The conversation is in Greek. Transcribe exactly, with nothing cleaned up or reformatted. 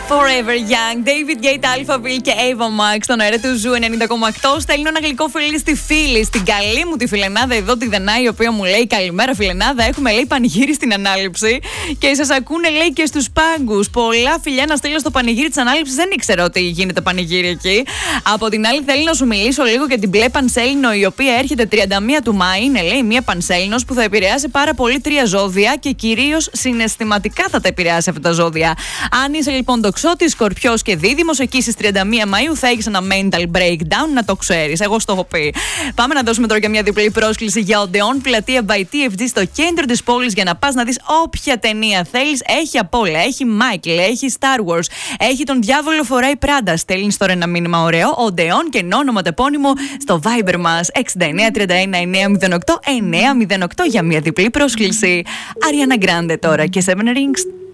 Forever Young, David Guetta, Alphaville και Ava Max στον αέρα του Ζου ενενήντα κόμμα οκτώ. Στέλνω ένα γλυκό φιλί στη φίλη, στην καλή μου τη φιλενάδα εδώ, τη Δανάη, η οποία μου λέει: καλημέρα, φιλενάδα. Έχουμε, λέει, πανηγύρι στην ανάληψη και σας ακούνε, λέει, και στους πάγκους. Πολλά φιλιά να στείλω στο πανηγύρι της ανάληψης. Δεν ήξερα ότι γίνεται πανηγύρι εκεί. Από την άλλη, θέλω να σου μιλήσω λίγο για την μπλε πανσέλινο, η οποία έρχεται τριάντα μία του Μάη. Είναι, λέει, μία πανσέλινος που θα επηρεάσει πάρα πολύ τρία ζώδια και κυρίως συναισθηματικά θα τα επηρεάσει αυτά τα ζώδια. Αν είσαι λοιπόν τοξότης, Σκορπιός και Δίδυμος, εκεί στις τριάντα μία Μαΐου θα έχεις ένα mental breakdown, να το ξέρεις. Εγώ στο έχω πει. Πάμε να δώσουμε τώρα και μια διπλή πρόσκληση για Odeon, πλατεία by τι εφ τζι στο κέντρο της πόλης, για να πας να δεις όποια ταινία θέλεις. Έχει απ' όλα. Έχει Michael, έχει Star Wars, έχει τον Διάβολο φοράει Πράντα. Στέλνεις τώρα ένα μήνυμα ωραίο, Odeon και ονόμα τεπώνυμο στο Viber μας εξήντα εννέα τριάντα ένα εννέα μηδέν οκτώ εννέα μηδέν οκτώ για μια διπλή πρόσκληση. Ariana Grande τώρα και Seven Rings.